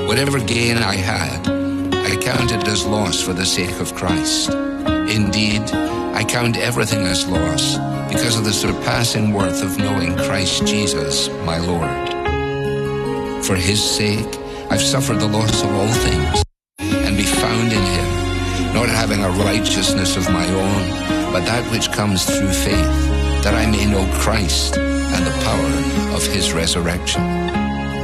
Whatever gain I had, I counted as loss for the sake of Christ. Indeed, I count everything as loss because of the surpassing worth of knowing Christ Jesus, my Lord. For his sake, I've suffered the loss of all things, and be found in him, not having a righteousness of my own, but that which comes through faith, that I may know Christ and the power of his resurrection,